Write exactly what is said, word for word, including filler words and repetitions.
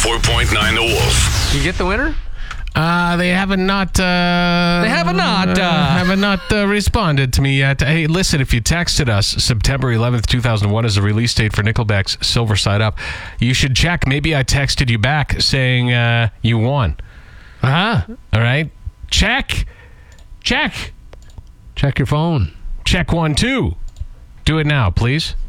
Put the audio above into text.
ninety-four point nine The Wolf. You get the winner? Uh, they haven't not. Uh, They have not, uh, haven't not uh, responded to me yet. Hey, listen, if you texted us September eleventh, two thousand one as the release date for Nickelback's Silver Side Up, you should check. Maybe I texted you back saying uh, you won. Uh huh. All right, check, check, Check your phone. check one two. Do it now, please.